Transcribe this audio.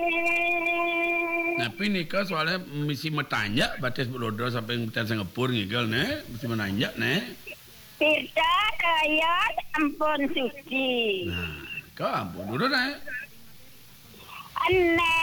Tapi nikah soalnya mesti menanjak batas Brodro sampai ngutan Singapura ngigel nih, mesti menanjak nih. Tidak kaya ampun suci. Nah, kau ampun dulu nih. Aneh.